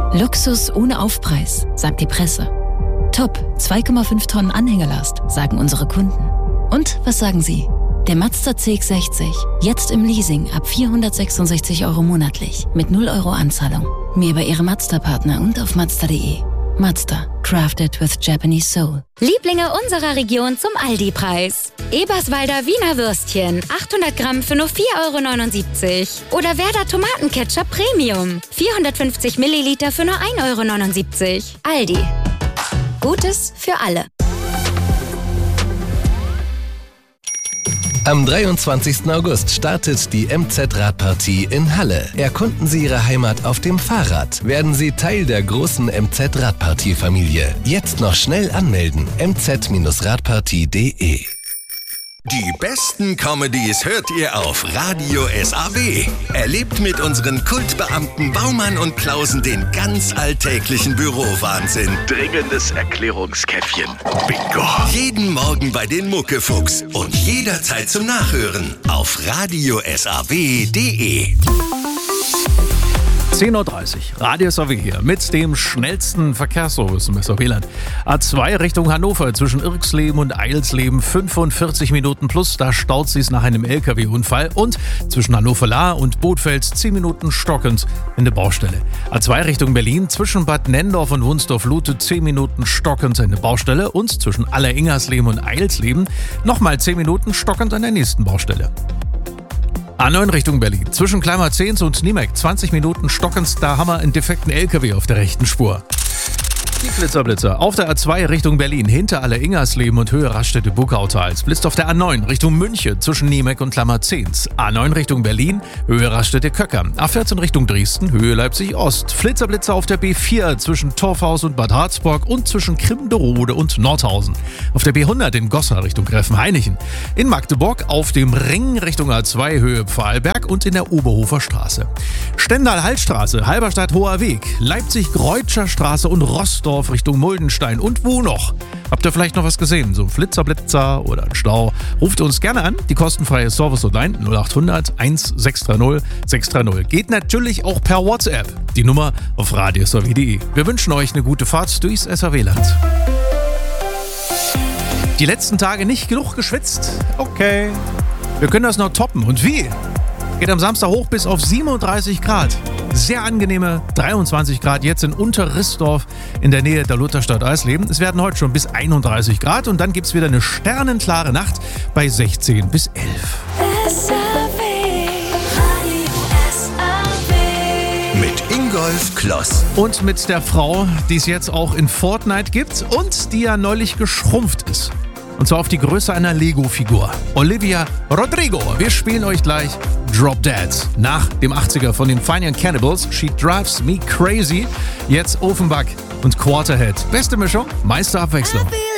Luxus ohne Aufpreis, sagt die Presse. Top, 2,5 Tonnen Anhängelast, sagen unsere Kunden. Und was sagen Sie? Der Mazda CX-60, jetzt im Leasing ab 466 € monatlich, mit 0 € Anzahlung. Mehr bei Ihrem Mazda-Partner und auf Mazda.de. Mazda, crafted with Japanese soul. Lieblinge unserer Region zum Aldi-Preis. Eberswalder Wiener Würstchen, 800 Gramm für nur 4,79 € Oder Werder Tomatenketchup Premium, 450 Milliliter für nur 1,79 €. Aldi. Gutes für alle. Am 23. August startet die MZ-Radpartie in Halle. Erkunden Sie Ihre Heimat auf dem Fahrrad. Werden Sie Teil der großen MZ-Radpartie-Familie. Jetzt noch schnell anmelden. mz-radpartie.de. Die besten Comedies hört ihr auf Radio SAW. Erlebt mit unseren Kultbeamten Baumann und Klausen den ganz alltäglichen Bürowahnsinn. Dringendes Erklärungskäffchen. Bingo. Jeden Morgen bei den Muckefuchs und jederzeit zum Nachhören auf radiosaw.de. 10:30 Uhr, Radio SAW hier mit dem schnellsten Verkehrsservice im SAW-Land. A2 Richtung Hannover zwischen Irxleben und Eilsleben 45 Minuten plus, da staut sich's nach einem LKW-Unfall, und zwischen Hannover-Lahr und Bothfeld 10 Minuten stockend in der Baustelle. A2 Richtung Berlin zwischen Bad Nenndorf und Wunsdorf-Lute 10 Minuten stockend in der Baustelle, und zwischen Alleringersleben und Eilsleben nochmal 10 Minuten stockend an der nächsten Baustelle. A9 Richtung Berlin. Zwischen Kleinmarzens und Niemek 20 Minuten stockend, da haben wir einen defekten LKW auf der rechten Spur. Die Blitzerblitzer. Auf der A2 Richtung Berlin, hinter Alleringersleben und Höhe Raststätte-Buckautal. Blitzt auf der A9 Richtung München zwischen Niemek und Kleinmarzens. A9 Richtung Berlin, Höhe Raststätte-Köcker. A14 Richtung Dresden, Höhe Leipzig-Ost. Flitterblitzer auf der B4 zwischen Torfhaus und Bad Harzburg und zwischen Krimderode und Nordhausen. Auf der B100 in Goslar Richtung Gräfenhainichen. In Magdeburg auf dem Ring Richtung A2 Höhe Pfahlberg und in der Oberhofer Straße. Stendal-Hallstraße, Halberstadt-Hoher Weg, Leipzig-Greutscher Straße und Rostock Richtung Muldenstein. Und wo noch? Habt ihr vielleicht noch was gesehen? So ein Flitzer oder ein Stau? Ruft uns gerne an. Die kostenfreie Service-Hotline 0800 1630 630. Geht natürlich auch per WhatsApp. Die Nummer auf radiosaw.de. Wir wünschen euch eine gute Fahrt durchs SAW-Land. Die letzten Tage nicht genug geschwitzt? Okay. Wir können das noch toppen. Und wie? Geht am Samstag hoch bis auf 37 Grad. Sehr angenehme 23 Grad jetzt in Unterrissdorf in der Nähe der Lutherstadt Eisleben. Es werden heute schon bis 31 Grad und dann gibt es wieder eine sternenklare Nacht bei 16 bis 11. Mit Ingolf Kloss. Und mit der Frau, die es jetzt auch in Fortnite gibt und die ja neulich geschrumpft ist. Und zwar auf die Größe einer Lego-Figur. Olivia Rodrigo. Wir spielen euch gleich Drop Dead. Nach dem 80er von den Fine Young Cannibals, She Drives Me Crazy. Jetzt Offenbach und Quarterhead. Beste Mischung, meiste Abwechslung.